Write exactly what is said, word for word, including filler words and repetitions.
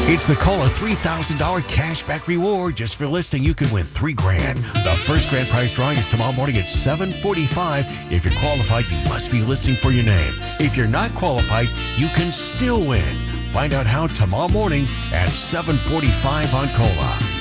It's the Cola three thousand dollars cashback reward. Just for listening, you can win three grand. The first grand prize drawing is tomorrow morning at seven forty-five. If you're qualified, you must be listening for your name. If you're not qualified, you can still win. Find out how tomorrow morning at seven forty-five on Cola.